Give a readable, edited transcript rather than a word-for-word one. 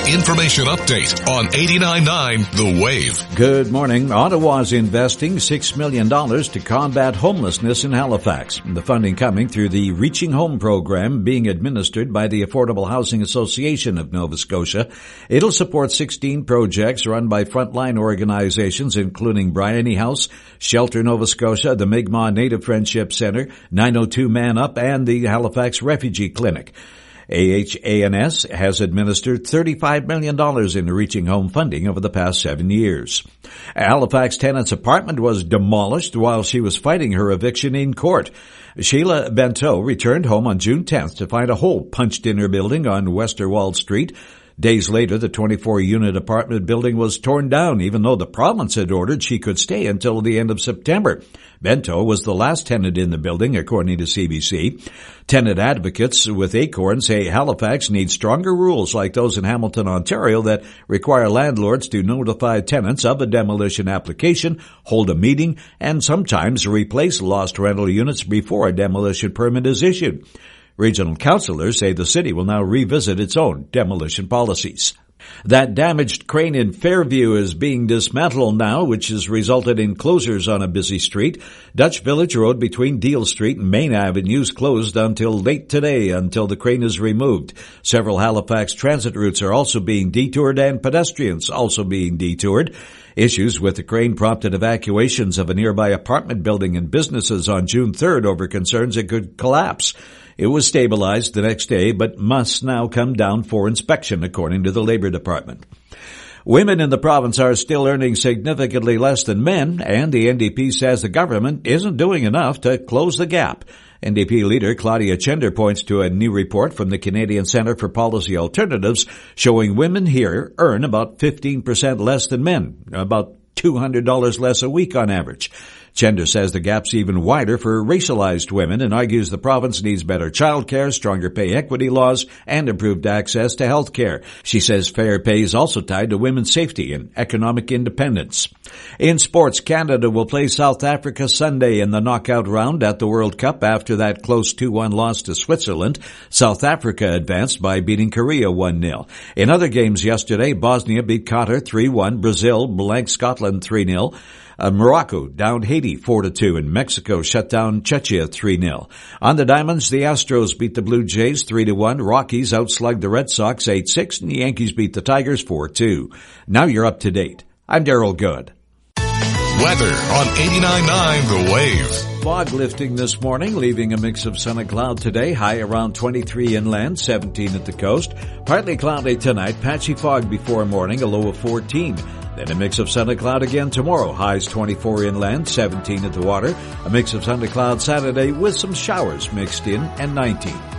information update on 89.9 The Wave. Good morning. Ottawa's investing $6 million to combat homelessness in Halifax. The funding coming through the Reaching Home program being administered by the Affordable Housing Association of Nova Scotia. It'll support 16 projects run by frontline organizations including Bryony House, Shelter Nova Scotia, the Mi'kmaq Native Friendship Centre, 902 Man Up, and the Halifax Refugee Clinic. AHANS has administered $35 million in Reaching Home funding over the past 7 years. A Halifax tenant's apartment was demolished while she was fighting her eviction in court. Sheila Bento returned home on June 10th to find a hole punched in her building on Westerwald Street. Days later, the 24-unit apartment building was torn down, even though the province had ordered she could stay until the end of September. Bento was the last tenant in the building, according to CBC. Tenant advocates with Acorn say Halifax needs stronger rules like those in Hamilton, Ontario, that require landlords to notify tenants of a demolition application, hold a meeting, and sometimes replace lost rental units before a demolition permit is issued. Regional councillors say the city will now revisit its own demolition policies. That damaged crane in Fairview is being dismantled now, which has resulted in closures on a busy street. Dutch Village Road between Deal Street and Main Avenue is closed until late today until the crane is removed. Several Halifax transit routes are also being detoured and pedestrians also being detoured. Issues with the crane prompted evacuations of a nearby apartment building and businesses on June 3rd over concerns it could collapse. It was stabilized the next day, but must now come down for inspection, according to the Labor Department. Women in the province are still earning significantly less than men, and the NDP says the government isn't doing enough to close the gap. NDP leader Claudia Chender points to a new report from the Canadian Centre for Policy Alternatives showing women here earn about 15% less than men, about $200 less a week on average. Chender says the gap's even wider for racialized women and argues the province needs better child care, stronger pay equity laws, and improved access to health care. She says fair pay is also tied to women's safety and economic independence. In sports, Canada will play South Africa Sunday in the knockout round at the World Cup after that close 2-1 loss to Switzerland. South Africa advanced by beating Korea 1-0. In other games yesterday, Bosnia beat Qatar 3-1, Brazil blanked Scotland 3-0. Morocco downed Haiti 4-2, and Mexico shut down Czechia 3-0. On the diamonds, the Astros beat the Blue Jays 3-1, Rockies outslugged the Red Sox 8-6, and the Yankees beat the Tigers 4-2. Now you're up to date. I'm Daryl Good. Weather on 89.9 The Wave. Fog lifting this morning, leaving a mix of sun and cloud today. High around 23 inland, 17 at the coast. Partly cloudy tonight, patchy fog before morning, a low of 14. Then a mix of sun and cloud again tomorrow. Highs 24 inland, 17 at the water. A mix of sun and cloud Saturday with some showers mixed in and 19.